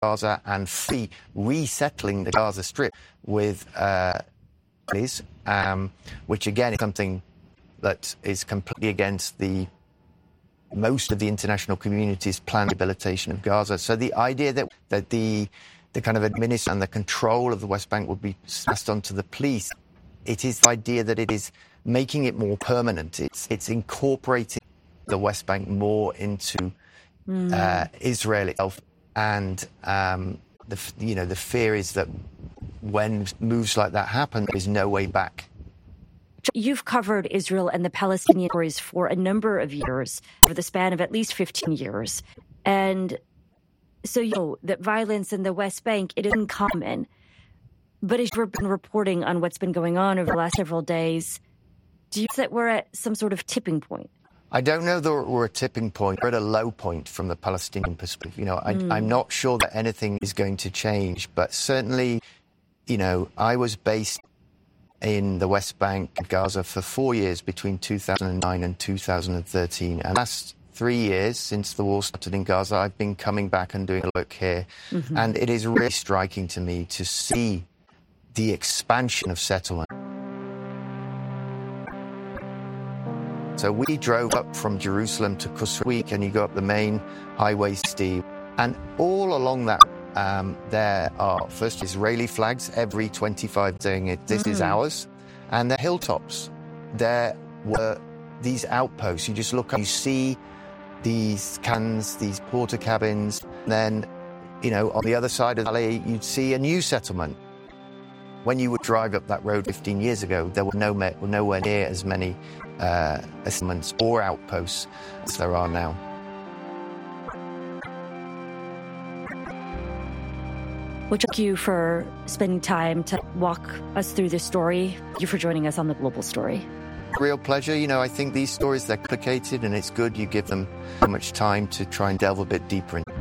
Gaza and resettling the Gaza Strip with which again is something that is completely against most of the international community's planned rehabilitation of Gaza. So the idea that the kind of administration and the control of the West Bank would be passed on to the police, it is the idea that it is making it more permanent. It's incorporating the West Bank more into Israel itself, and the fear is that when moves like that happen, there is no way back. You've covered Israel and the Palestinian stories for a number of years, over the span of at least 15 years. And so you know that violence in the West Bank, it isn't common. But as you've been reporting on what's been going on over the last several days, do you think that we're at some sort of tipping point? I don't know that we're at a tipping point. We're at a low point from the Palestinian perspective. You know, I'm not sure that anything is going to change, but certainly, you know, I was based in the West Bank, Gaza, for 4 years between 2009 and 2013. And last 3 years since the war started in Gaza, I've been coming back and doing a look here. Mm-hmm. And it is really striking to me to see the expansion of settlement. So we drove up from Jerusalem to Kusweek, and you go up the main highway, Steve, and all along that there are first Israeli flags every 25 saying it. This is ours, and the hilltops. There were these outposts. You just look up, you see these cans, these porter cabins. Then, you know, on the other side of the valley, you'd see a new settlement. When you would drive up that road 15 years ago, there were nowhere near as many settlements or outposts as there are now. Well, thank you for spending time to walk us through this story. Thank you for joining us on The Global Story. Real pleasure. You know, I think these stories, they're complicated, and it's good you give them so much time to try and delve a bit deeper in.